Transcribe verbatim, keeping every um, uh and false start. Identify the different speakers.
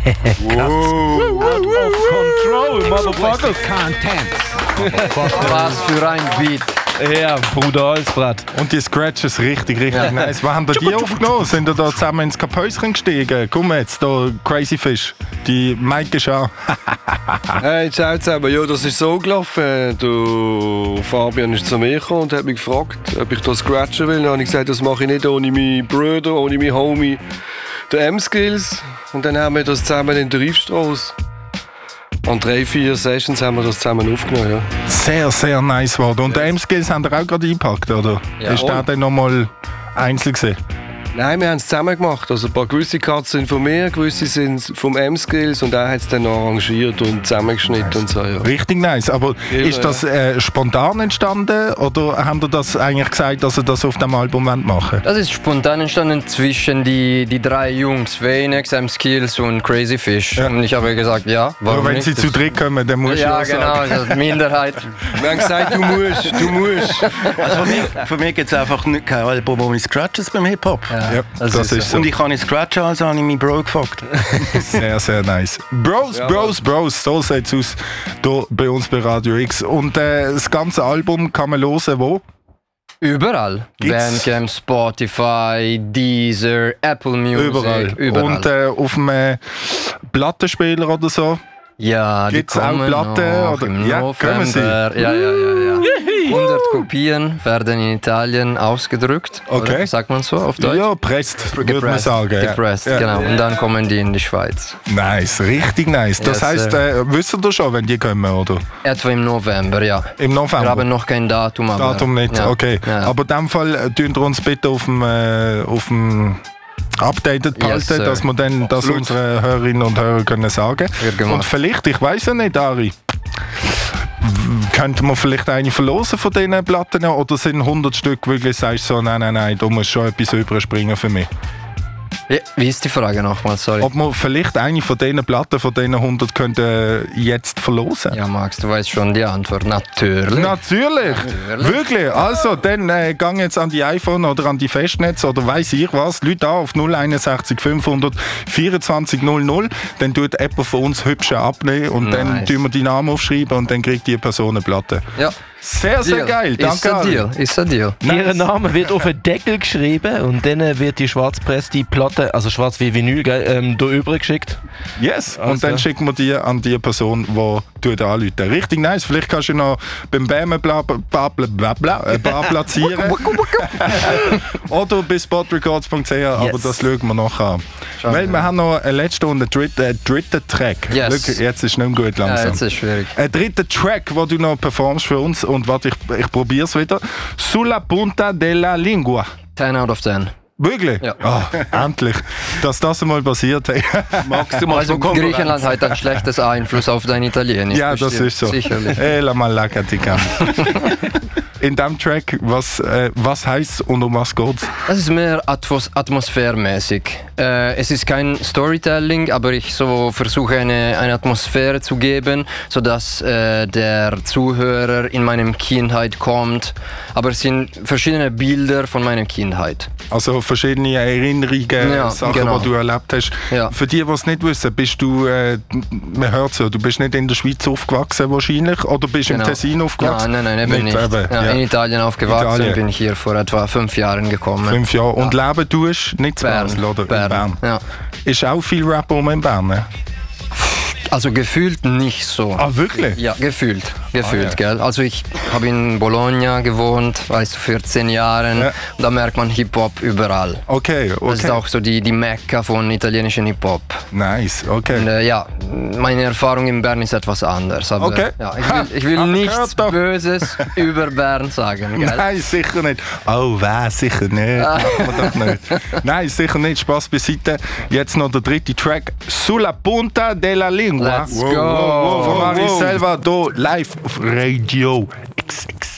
Speaker 1: Wow. Out of control, motherfuckers.
Speaker 2: Was für ein Beat.
Speaker 1: Ja, brutales Brett.
Speaker 3: Und die Scratches richtig, richtig
Speaker 2: Ja.
Speaker 3: nice. Wo haben da die aufgenommen? Sind ihr da zusammen ins Kapöschen gestiegen? Komm jetzt, da Crazy Fish. Die Mike Schau.
Speaker 4: Hey, ciao zusammen. Ja, das ist so gelaufen. Du, Fabian ist zu mir gekommen und hat mich gefragt, ob ich das scratchen will. Dann habe ich gesagt, das mache ich nicht ohne meinen Bruder, ohne meinen Homie, den M-Skills. Und dann haben wir das zusammen in der Riefstrasse. An drei, vier Sessions haben wir das zusammen aufgenommen. Ja.
Speaker 3: Sehr, sehr nice geworden. Und die M-Skills haben ihr auch gerade eingepackt, oder?
Speaker 2: Ja.
Speaker 3: Ist der dann nochmal einzeln gewesen?
Speaker 4: Nein, wir haben es zusammen gemacht. Also ein paar gewisse Cuts sind von mir, gewisse sind vom M-Skills und er hat es dann arrangiert und zusammengeschnitten und so. Ja.
Speaker 3: Richtig nice. Aber
Speaker 4: Ja,
Speaker 3: ist das äh, spontan entstanden oder haben ihr das eigentlich gesagt, dass ihr das auf dem Album machen wollt?
Speaker 2: Das ist spontan entstanden zwischen die, die drei Jungs, Phoenix, M-Skills und Crazy Fish.
Speaker 3: Ja.
Speaker 2: Und ich habe gesagt, ja, warum
Speaker 3: Aber wenn
Speaker 2: nicht?
Speaker 3: sie zu dritt kommen, dann musst
Speaker 2: Ja,
Speaker 3: du ja
Speaker 2: genau,
Speaker 3: sagen.
Speaker 2: das ist Minderheit.
Speaker 4: Wir haben gesagt, du musst, du musst.
Speaker 5: Also für mich, für mich gibt es einfach nicht kein Album ohne Scratches beim Hip-Hop.
Speaker 3: Ja, das,
Speaker 2: das
Speaker 3: ist,
Speaker 2: ist
Speaker 3: so.
Speaker 5: Und ich kann nicht scratchen, also habe ich meinen Bro gefragt.
Speaker 3: Sehr, sehr nice. Bros, Bros, Bros, so sieht es aus hier bei uns bei Radio X. Und äh, das ganze Album kann man hören, wo?
Speaker 2: Überall.
Speaker 3: Gibt's?
Speaker 2: Bandcamp, Spotify, Deezer, Apple Music.
Speaker 3: Überall.
Speaker 2: Überall.
Speaker 3: Und äh, auf einem äh, Plattenspieler oder so?
Speaker 2: ja,
Speaker 3: gibt's
Speaker 2: die
Speaker 3: auch
Speaker 2: kommen
Speaker 3: Platten,
Speaker 2: noch
Speaker 3: oder?
Speaker 2: im
Speaker 3: Ja, kommen sie?
Speaker 2: November. Ja, ja, ja, ja. hundert Kopien werden in Italien ausgedrückt.
Speaker 3: Okay.
Speaker 2: Oder? Sagt man so auf Deutsch?
Speaker 3: Ja, presst, würde man
Speaker 2: Gepresst,
Speaker 3: sagen. ja.
Speaker 2: gepresst,
Speaker 3: Ja.
Speaker 2: genau. Und dann kommen die in die Schweiz.
Speaker 3: Nice, richtig nice. Das
Speaker 2: Yes,
Speaker 3: heisst, äh, wisst ihr schon, wenn die kommen, oder?
Speaker 2: Etwa im November, ja.
Speaker 3: Im November?
Speaker 2: Wir haben noch kein Datum. Aber,
Speaker 3: Datum nicht,
Speaker 2: ja.
Speaker 3: okay.
Speaker 2: Ja.
Speaker 3: Aber in dem Fall äh, tun wir uns bitte auf dem, äh, auf dem updated behalten,
Speaker 2: Yes, sir.
Speaker 3: dass wir dann das
Speaker 4: Absolut.
Speaker 3: unsere Hörerinnen und Hörer können sagen.
Speaker 2: Wird gemacht.
Speaker 3: Und vielleicht, ich weiß ja nicht, Ari, w- könnte man vielleicht eine verlosen von diesen Platten oder sind hundert Stück wirklich, sagst du so, nein, nein, nein, da muss schon etwas überspringen für mich.
Speaker 2: Ja, wie ist die Frage nochmal? Sorry.
Speaker 3: Ob man vielleicht eine von diesen Platten, von diesen hundert könnte jetzt verlosen?
Speaker 2: Ja, Max, du weißt schon die Antwort. Natürlich.
Speaker 3: Natürlich. Wirklich. Also, dann äh, gang jetzt an die iPhone oder an die Festnetz oder weiss ich was. Leute an auf null eins sechs fünfhundert vierundzwanzig null null. Dann tut jemand von uns hübsche abnehmen und dann
Speaker 2: Nice.
Speaker 3: tun wir die Namen aufschreiben und dann kriegt die Person eine Platte.
Speaker 2: Ja.
Speaker 3: Sehr, sehr
Speaker 2: Deal.
Speaker 3: geil.
Speaker 2: Ist
Speaker 3: Danke.
Speaker 2: ein
Speaker 3: Ari.
Speaker 2: Deal. Ist ein Deal.
Speaker 1: Ihr Name wird auf den Deckel geschrieben und dann wird die schwarzpresste Platte, also schwarz wie Vinyl, gell, ähm, da übergeschickt.
Speaker 3: Yes. Und
Speaker 1: Also.
Speaker 3: dann schicken wir die an die Person, die du anruft. Richtig nice. Vielleicht kannst du noch beim Bämen bla, bla, bla, bla, bla, äh, bla platzieren. Oder bei spotrecords punkt c h, aber
Speaker 1: Yes.
Speaker 3: das schauen wir noch an.
Speaker 2: Schauen
Speaker 3: Weil
Speaker 2: wir.
Speaker 3: wir haben noch einen letzten und einen dritten, äh, dritten Track.
Speaker 2: Yes.
Speaker 3: Schau, jetzt ist es nicht mehr gut
Speaker 2: Ja,
Speaker 3: langsam.
Speaker 2: jetzt ist schwierig.
Speaker 3: Ein dritter Track, den du noch performst für uns. Und warte, ich, ich probiere es wieder. Sulla punta della lingua.
Speaker 2: ten out of ten.
Speaker 3: Wirklich?
Speaker 2: Ja.
Speaker 3: Ah, endlich. Dass das einmal passiert. Hey.
Speaker 5: Magst du mal
Speaker 2: Also
Speaker 5: so kommen?
Speaker 2: Griechenland hat einen schlechten Einfluss auf dein Italienisch.
Speaker 3: Ja, das
Speaker 2: bestimmt.
Speaker 3: ist so.
Speaker 2: Sicherlich.
Speaker 3: Eh, la malacatica. In diesem Track, was, äh, was heisst und um was geht's?
Speaker 2: Das ist mehr atmos atmosphärmäßig. Äh, es ist kein Storytelling, aber ich so versuche eine, eine Atmosphäre zu geben, sodass äh, der Zuhörer in meine Kindheit kommt. Aber es sind verschiedene Bilder von meiner Kindheit.
Speaker 3: Also verschiedene Erinnerungen,
Speaker 2: Ja,
Speaker 3: Sachen,
Speaker 2: genau.
Speaker 3: die du erlebt hast.
Speaker 2: Ja.
Speaker 3: Für die, die es nicht wissen, bist du, äh, man hört so, du bist nicht in der Schweiz aufgewachsen wahrscheinlich, oder bist
Speaker 2: Genau.
Speaker 3: im Tessin aufgewachsen?
Speaker 2: Nein, nein, nein, eben nicht.
Speaker 3: Eben,
Speaker 2: ja,
Speaker 3: ja.
Speaker 2: In Italien aufgewachsen,
Speaker 3: Italien.
Speaker 2: bin ich hier vor etwa fünf Jahren gekommen.
Speaker 3: Fünf Jahre. Und leben tust du nicht zu
Speaker 2: Bern.
Speaker 3: Basel, oder?
Speaker 2: Bern.
Speaker 3: In Bern.
Speaker 2: Ja.
Speaker 3: Ist auch viel Rap um in Bern, ne?
Speaker 2: Also gefühlt nicht so.
Speaker 3: Ah, wirklich?
Speaker 2: Ja, gefühlt. Gefühlt,
Speaker 3: Ah, ja.
Speaker 2: gell? Also ich habe in Bologna gewohnt, weißt du, vierzehn Jahren.
Speaker 3: Ja.
Speaker 2: Und da merkt man Hip-Hop überall.
Speaker 3: Okay, okay.
Speaker 2: Das ist auch so die, die Mekka von italienischen Hip-Hop.
Speaker 3: Nice, okay.
Speaker 2: Und äh, ja, meine Erfahrung in Bern ist etwas anders. Aber,
Speaker 3: Okay.
Speaker 2: ja, ich will, ich will
Speaker 3: Ha,
Speaker 2: nichts
Speaker 3: gehört doch.
Speaker 2: Böses über Bern sagen, gell?
Speaker 3: Nein, sicher nicht. Oh, wer? Sicher nicht. Machen wir doch nicht. Nein, sicher nicht. Spaß beiseite. Jetzt noch der dritte Track. Sulla punta della lingua.
Speaker 2: Let's go.
Speaker 3: Von Maris Selva, hier live auf Radio X X.